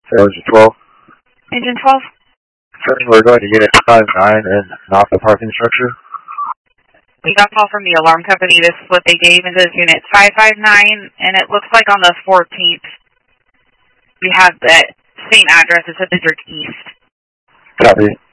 Engine 12. Engine 12? Sir, we're going to Unit 59 and knock the parking structure. We got a call from the alarm company. This is what they gave into this Unit 559, and it looks like on the 14th we have that same address. It's at the District East. Copy.